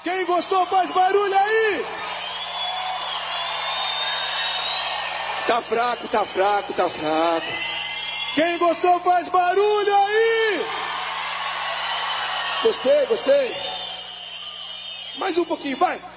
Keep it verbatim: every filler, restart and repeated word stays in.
Quem gostou faz barulho aí. Tá fraco, tá fraco, tá fraco. Quem gostou faz barulho aí. Gostei, gostei. Mais um pouquinho, vai.